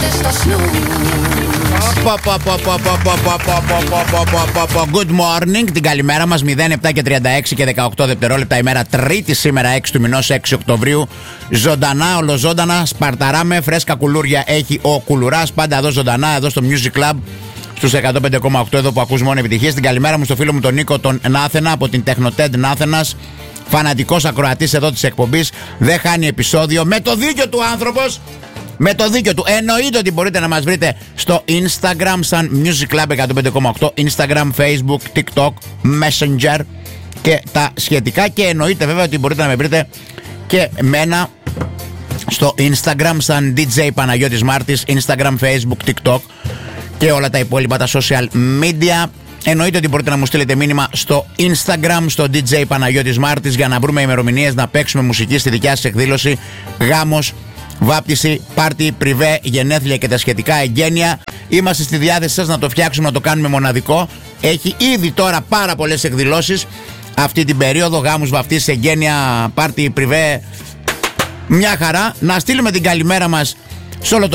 Good morning, την καλημέρα μας. 07 και 36 και 18 δευτερόλεπτα ημέρα, Τρίτη σήμερα 6 του μηνός, 6 Οκτωβρίου. Ζωντανά, ολοζώντανα, σπαρταράμε, φρέσκα κουλούρια έχει ο Κουλουράς. Πάντα εδώ ζωντανά, εδώ στο Music Club, στους 105,8, εδώ που ακούς μόνο επιτυχίες. Την καλημέρα μου στο φίλο μου τον Νίκο τον Νάθενα από την Τεχνοτέντ Νάθενας. Φανατικός ακροατής εδώ της εκπομπής. Δεν χάνει επεισόδιο. Με το δίκιο του άνθρωπος. Με το δίκιο του. Εννοείται ότι μπορείτε να μας βρείτε στο Instagram σαν Music Club 105,8. Instagram, Facebook, TikTok, Messenger και τα σχετικά. Και εννοείται βέβαια ότι μπορείτε να με βρείτε και μένα στο Instagram σαν DJ Παναγιώτης Μάρτης. Instagram, Facebook, TikTok και όλα τα υπόλοιπα τα social media. Εννοείται ότι μπορείτε να μου στείλετε μήνυμα στο Instagram, στο DJ Παναγιώτης Μάρτης, για να βρούμε ημερομηνίες να παίξουμε μουσική στη δικιά σας εκδήλωση, γάμος, βάπτιση, πάρτι, πριβέ, γενέθλια και τα σχετικά, εγγένεια. Είμαστε στη διάθεση σας να το φτιάξουμε, να το κάνουμε μοναδικό. Έχει ήδη τώρα πάρα πολλές εκδηλώσεις αυτή την περίοδο, γάμους, βαπτίσεις, εγγένεια, πάρτι, πριβέ. Μια χαρά. Να στείλουμε την καλημέρα μας σε όλο